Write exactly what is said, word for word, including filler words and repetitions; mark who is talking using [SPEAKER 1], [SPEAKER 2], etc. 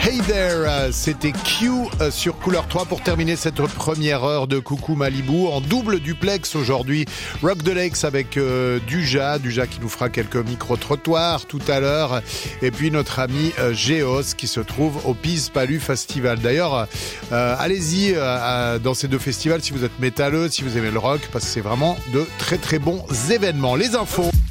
[SPEAKER 1] Hey There, c'était Q sur Couleur trois pour terminer cette première heure de Coucou Malibu en double duplex aujourd'hui. Rock the Lakes avec euh, Duja, Duja qui nous fera quelques micro-trottoirs tout à l'heure. Et puis notre ami euh, Géos qui se trouve au Piz Palu Festival. D'ailleurs, euh, allez-y euh, dans ces deux festivals si vous êtes métalleux, si vous aimez le rock, parce que c'est vraiment de très très bons événements. Les infos.